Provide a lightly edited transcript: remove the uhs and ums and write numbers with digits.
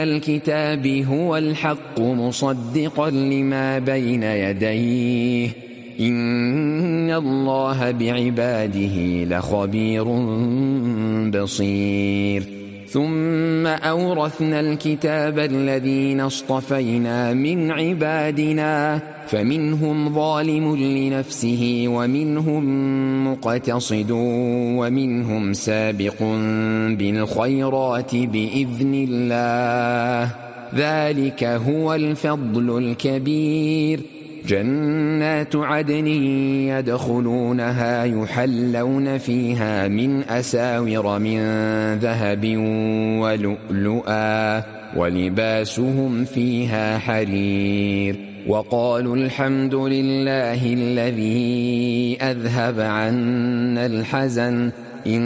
الكتاب هو الحق مصدقا لما بين يديه إن الله بعباده لخبير بصير ثم أورثنا الكتاب الذين اصطفينا من عبادنا فمنهم ظالم لنفسه ومنهم مقتصد ومنهم سابق بالخيرات بإذن الله ذلك هو الفضل الكبير جنات عدن يدخلونها يحلون فيها من أساور من ذهب ولؤلؤا ولباسهم فيها حرير وقالوا الحمد لله الذي أذهب عنا الحزن